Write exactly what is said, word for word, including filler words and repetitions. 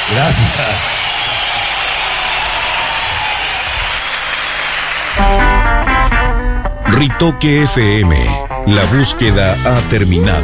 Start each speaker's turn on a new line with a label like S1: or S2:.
S1: Gracias.
S2: Ritoque F M, la búsqueda ha terminado.